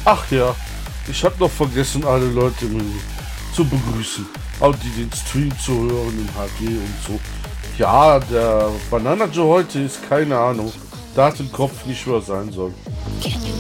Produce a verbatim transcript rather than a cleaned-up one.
Ach ja, ich habe noch vergessen, alle Leute zu begrüßen. Auch die den Stream zu hören in H D und so. Ja, der Banana Joe heute ist keine Ahnung. Da hat im Kopf nicht, wo er sein soll.